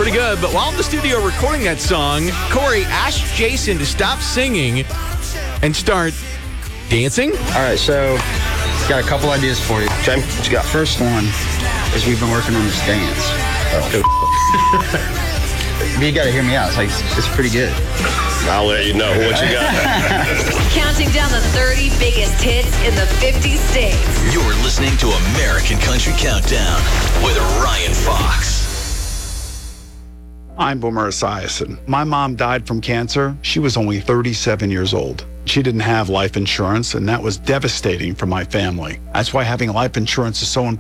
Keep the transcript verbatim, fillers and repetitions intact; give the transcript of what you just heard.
Pretty good. But while in the studio recording that song, Corey asked Jason to stop singing and start dancing. All right, so got a couple ideas for you. Okay, what you got? First one is we've been working on this dance. Oh. But you got to hear me out. It's like it's pretty good. I'll let you know what you got. Counting down the thirty biggest hits in the fifty states. You're listening to American Country Countdown with Ryan Fox. I'm Boomer Esiason. My mom died from cancer. She was only thirty-seven years old. She didn't have life insurance, and that was devastating for my family. That's why having life insurance is so important.